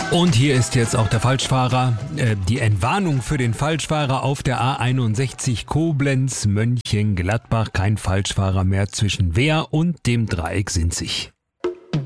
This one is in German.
Und hier ist jetzt auch der Falschfahrer. Die Entwarnung für den Falschfahrer auf der A61 Koblenz-Mönchengladbach. Kein Falschfahrer mehr zwischen Wehr und dem Dreieck Sinzig.